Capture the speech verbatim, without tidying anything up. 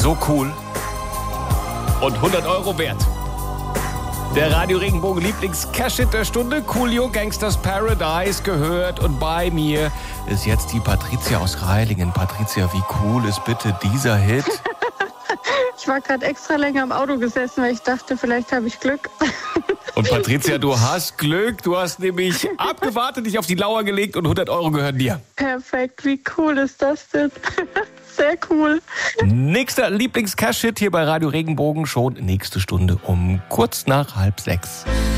so cool und hundert Euro wert. Der Radio Regenbogen Lieblings-Cash-Hit der Stunde, Coolio Gangsters Paradise, gehört. Und bei mir ist jetzt die Patricia aus Reilingen. Patricia, wie cool ist bitte dieser Hit? Ich war gerade extra länger im Auto gesessen, weil ich dachte, vielleicht habe ich Glück. Und Patricia, du hast Glück. Du hast nämlich abgewartet, dich auf die Lauer gelegt und hundert Euro gehören dir. Perfekt, wie cool ist das denn? Sehr cool. Nächster Lieblings-Cash-Hit hier bei Radio Regenbogen schon nächste Stunde um kurz nach halb sechs.